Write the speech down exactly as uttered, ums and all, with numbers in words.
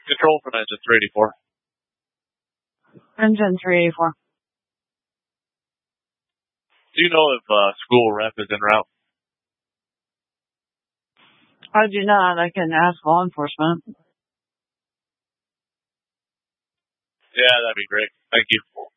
Control from engine three eighty-four. Engine three eighty-four. Do you know if uh, school rep is en route? I do not. I can ask law enforcement. Yeah, that'd be great. Thank you.